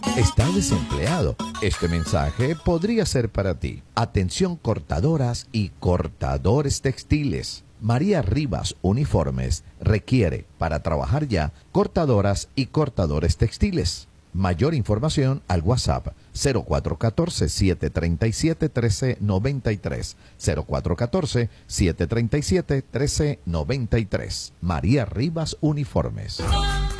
¿Estás desempleado? Este mensaje podría ser para ti. Atención cortadoras y cortadores textiles. María Rivas Uniformes requiere para trabajar ya cortadoras y cortadores textiles. Mayor información al WhatsApp 0414-737-1393. 0414-737-1393. María Rivas Uniformes.